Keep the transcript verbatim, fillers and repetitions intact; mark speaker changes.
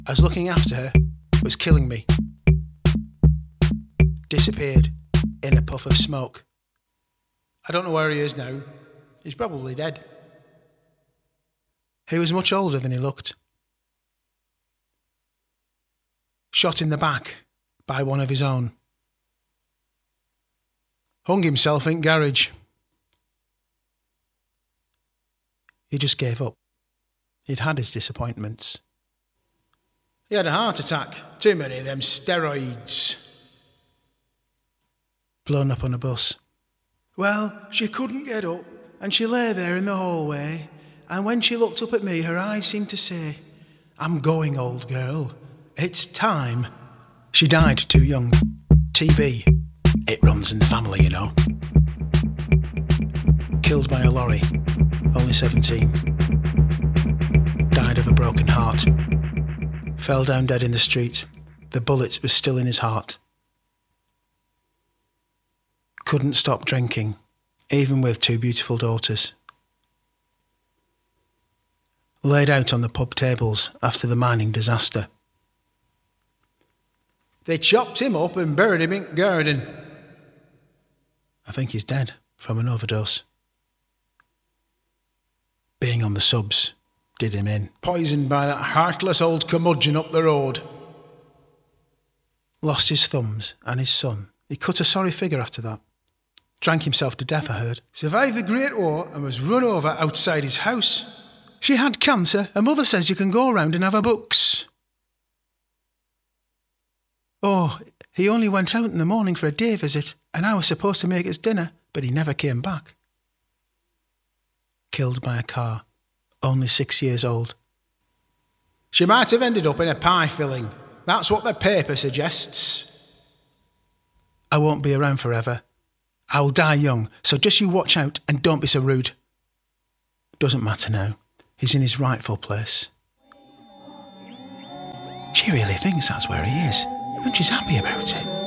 Speaker 1: as looking after her was killing me. Disappeared in a puff of smoke. I don't know where he is now. He's probably dead. He was much older than he looked. Shot in the back by one of his own. Hung himself in garage. He just gave up. He'd had his disappointments. He had a heart attack. Too many of them steroids. Blown up on a bus. Well, she couldn't get up, and she lay there in the hallway, and when she looked up at me, her eyes seemed to say, "I'm going, old girl. It's time." She died too young. T B. It runs in the family, you know. Killed by a lorry. Only seventeen. Died of a broken heart. Fell down dead in the street. The bullet was still in his heart. Couldn't stop drinking, even with two beautiful daughters. Laid out on the pub tables after the mining disaster. They chopped him up and buried him in garden. I think he's dead from an overdose. Being on the subs did him in. Poisoned by that heartless old curmudgeon up the road. Lost his thumbs and his son. He cut a sorry figure after that. Drank himself to death, I heard. Survived the Great War and was run over outside his house. She had cancer. Her mother says you can go around and have her books. Oh, he only went out in the morning for a day visit, and I was supposed to make his dinner, but he never came back. Killed by a car, only six years old. She might have ended up in a pie filling. That's what the paper suggests. I won't be around forever. I will die young, so just you watch out and don't be so rude. Doesn't matter now. He's in his rightful place. She really thinks that's where he is, and she's happy about it.